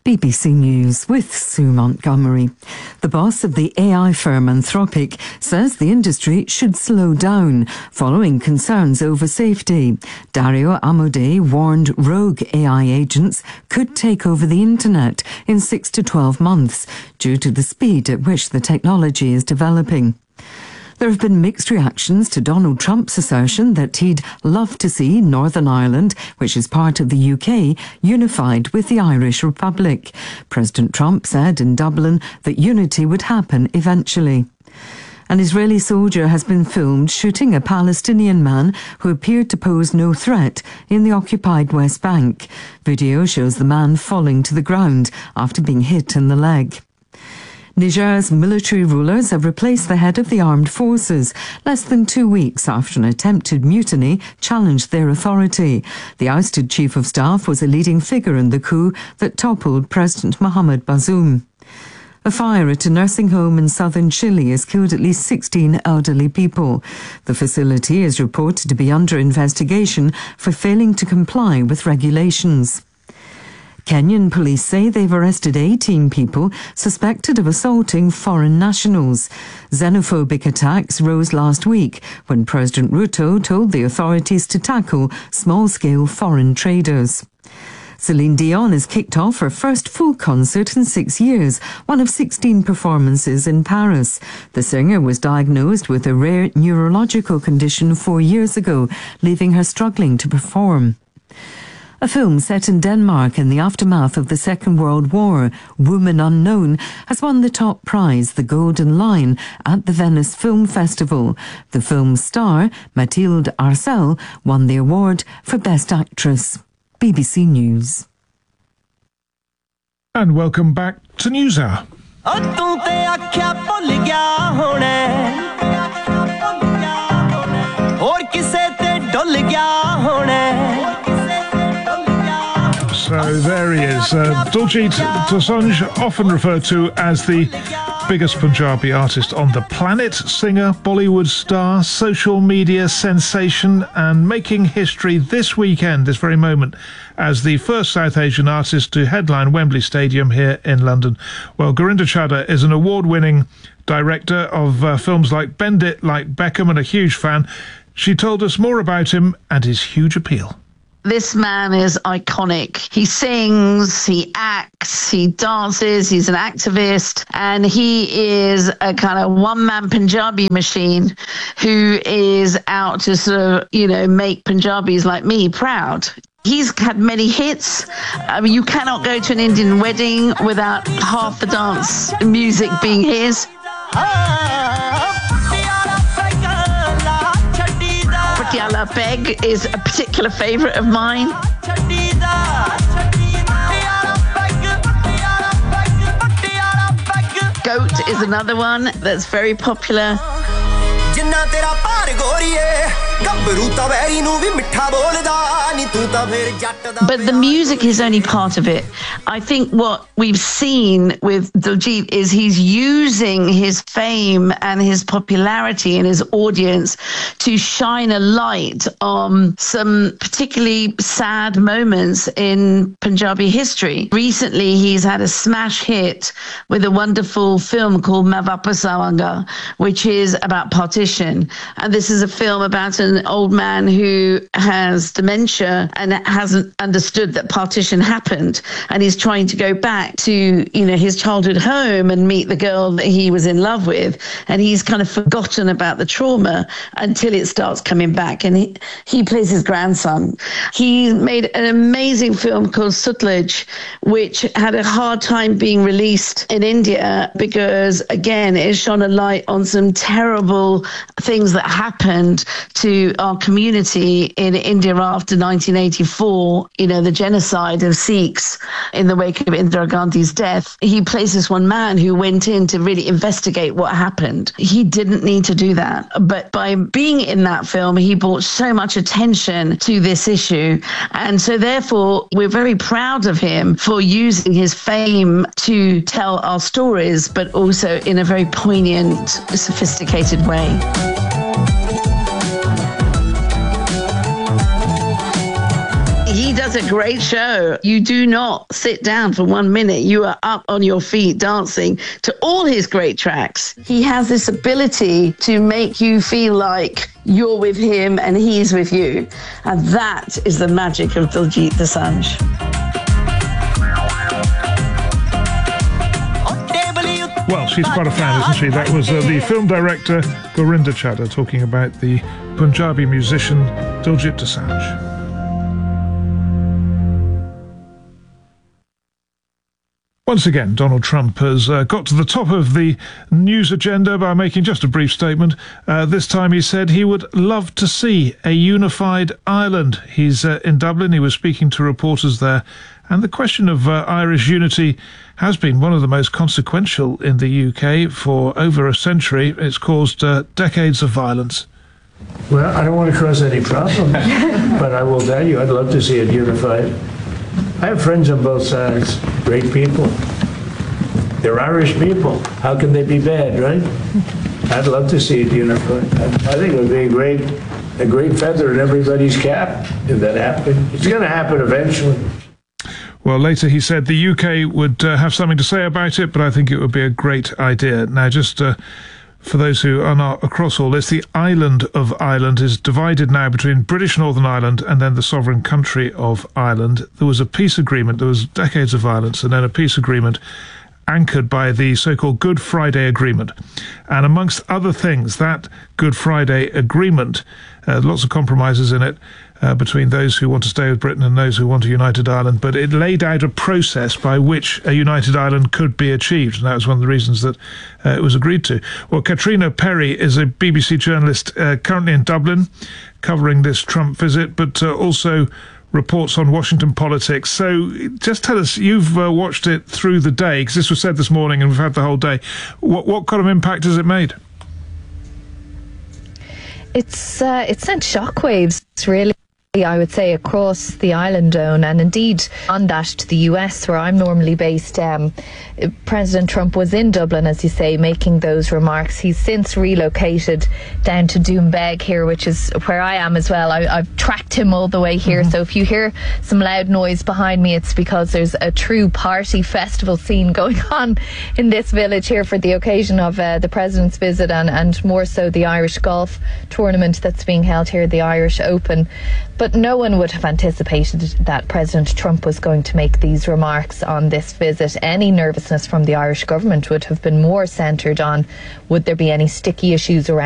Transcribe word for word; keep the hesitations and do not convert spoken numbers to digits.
B B C News with Sue Montgomery. The boss of the A I firm Anthropic says the industry should slow down following concerns over safety. Dario Amodei warned rogue A I agents could take over the internet in six to twelve months due to the speed at which the technology is developing. There have been mixed reactions to Donald Trump's assertion that he'd love to see Northern Ireland, which is part of the U K, unified with the Irish Republic. President Trump said in Dublin that unity would happen eventually. An Israeli soldier has been filmed shooting a Palestinian man who appeared to pose no threat in the occupied West Bank. Video shows the man falling to the ground after being hit in the leg. Niger's military rulers have replaced the head of the armed forces less than two weeks after an attempted mutiny challenged their authority. The ousted chief of staff was a leading figure in the coup that toppled President Mohamed Bazoum. A fire at a nursing home in southern Chile has killed at least sixteen elderly people. The facility is reported to be under investigation for failing to comply with regulations. Kenyan police say they've arrested eighteen people suspected of assaulting foreign nationals. Xenophobic attacks rose last week when President Ruto told the authorities to tackle small-scale foreign traders. Celine Dion has kicked off her first full concert in six years, one of sixteen performances in Paris. The singer was diagnosed with a rare neurological condition four years ago, leaving her struggling to perform. A film set in Denmark in the aftermath of the Second World War, Woman Unknown, has won the top prize, the Golden Lion, at the Venice Film Festival. The film's star, Mathilde Arcel, won the award for Best Actress. B B C News. And welcome back to NewsHour. So there he is, uh, Diljit Dosanjh, often referred to as the biggest Punjabi artist on the planet, singer, Bollywood star, social media sensation, and making history this weekend, this very moment, as the first South Asian artist to headline Wembley Stadium here in London. Well, Gurinder Chadha is an award-winning director of uh, films like Bend It Like Beckham and a huge fan. She told us more about him and his huge appeal. This man is iconic. He sings, he acts, he dances, he's an activist, and he is a kind of one-man Punjabi machine who is out to sort of, you know, make Punjabis like me proud. He's had many hits. I mean, you cannot go to an Indian wedding without half the dance music being his. Patiala Peg is a particular favourite of mine. Goat is another one that's very popular. But the music is only part of it. I think what we've seen with Diljit is he's using his fame and his popularity and his audience to shine a light on some particularly sad moments in Punjabi history. Recently, he's had a smash hit with a wonderful film called Main Vapas Aavaanga, which is about partition. And this is a film about an old man who has dementia and hasn't understood that partition happened. And he's trying to go back to, you know, his childhood home and meet the girl that he was in love with. And he's kind of forgotten about the trauma until it starts coming back. And he, he plays his grandson. He made an amazing film called Sutlej, which had a hard time being released in India because, again, it shone a light on some terrible things that happened to our community in India after nineteen eighty-four, you know, the genocide of Sikhs in the wake of Indira Gandhi's death. He plays this one man who went in to really investigate what happened. He didn't need to do that. But by being in that film, he brought so much attention to this issue. And so therefore, we're very proud of him for using his fame to tell our stories, but also in a very poignant, sophisticated way. He does is a great show. You do not sit down for one minute. You are up on your feet dancing to all his great tracks. He has this ability to make you feel like you're with him and he's with you. And that is the magic of Diljit Dosanjh. Well, she's quite a fan, isn't she? That was uh, the film director Gurinder Chadha talking about the Punjabi musician Diljit Dosanjh. Once again, Donald Trump has uh, got to the top of the news agenda by making just a brief statement. Uh, this time he said he would love to see a unified Ireland. He's uh, in Dublin. He was speaking to reporters there. And the question of uh, Irish unity has been one of the most consequential in the U K for over a century. It's caused uh, decades of violence. Well, I don't want to cause any problems, but I will tell you, I'd love to see it unified. I have friends on both sides, great people. They're Irish people. How can they be bad, right? I'd love to see it unified. I think it would be a great, a great feather in everybody's cap if that happened. It's going to happen eventually. Well, later he said the U K would uh, have something to say about it, but I think it would be a great idea. Now, just uh, for those who are not across all this, the island of Ireland is divided now between British Northern Ireland and then the sovereign country of Ireland. There was a peace agreement, there was decades of violence, and then a peace agreement anchored by the so-called Good Friday Agreement. And amongst other things, that Good Friday Agreement, uh, lots of compromises in it, Uh, between those who want to stay with Britain and those who want a united Ireland, but it laid out a process by which a united Ireland could be achieved, and that was one of the reasons that uh, it was agreed to. Well, Katrina Perry is a B B C journalist uh, currently in Dublin covering this Trump visit, but uh, also reports on Washington politics. So just tell us, you've uh, watched it through the day, because this was said this morning and we've had the whole day. What, what kind of impact has it made? It's, uh, it sent shockwaves, really. I would say across the island zone, and indeed on that to the U S where I'm normally based. Um, President Trump was in Dublin, as you say, making those remarks. He's since relocated down to Doombeg here, which is where I am as well. I, I've tracked him all the way here. Mm-hmm. So if you hear some loud noise behind me, it's because there's a true party festival scene going on in this village here for the occasion of uh, the President's visit, and, and more so the Irish golf tournament that's being held here, the Irish Open. But no one would have anticipated that President Trump was going to make these remarks on this visit. Any nervousness from the Irish government would have been more centred on would there be any sticky issues around